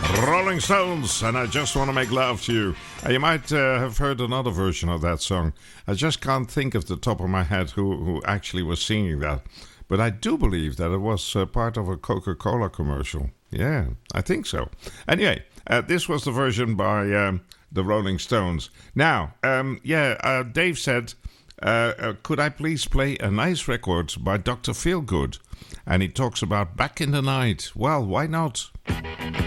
Rolling Stones, and I Just Want to Make Love to You. You might have heard another version of that song. I just can't think of the top of my head who actually was singing that. But I do believe that it was part of a Coca-Cola commercial. Yeah, I think so. Anyway, this was the version by the Rolling Stones. Now, Dave said, could I please play a nice record by Dr. Feelgood? And he talks about Back in the Night. Well, why not?